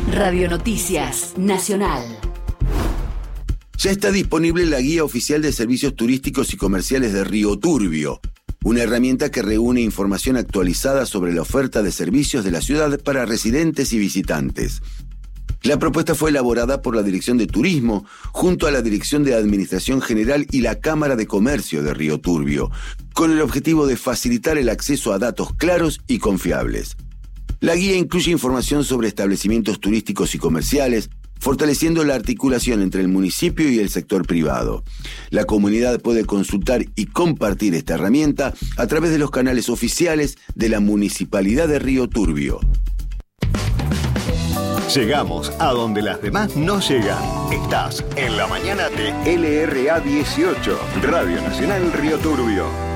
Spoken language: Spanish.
Radio Noticias Nacional. Ya está disponible la Guía Oficial de Servicios Turísticos y Comerciales de Río Turbio, una herramienta que reúne información actualizada sobre la oferta de servicios de la ciudad para residentes y visitantes. La propuesta fue elaborada por la Dirección de Turismo, junto a la Dirección de Administración General y la Cámara de Comercio de Río Turbio, con el objetivo de facilitar el acceso a datos claros y confiables. La guía incluye información sobre establecimientos turísticos y comerciales, fortaleciendo la articulación entre el municipio y el sector privado. La comunidad puede consultar y compartir esta herramienta a través de los canales oficiales de la Municipalidad de Río Turbio. Llegamos a donde las demás no llegan. Estás en la mañana de LRA 18, Radio Nacional Río Turbio.